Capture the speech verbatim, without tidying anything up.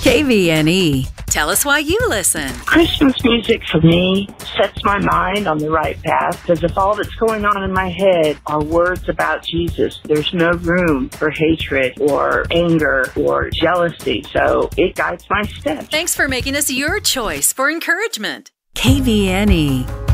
K V N E. Tell us why you listen. Christmas music for me sets my mind on the right path, because if all that's going on in my head are words about Jesus, there's no room for hatred or anger or jealousy. So it guides my steps. Thanks for making us your choice for encouragement. K V N E.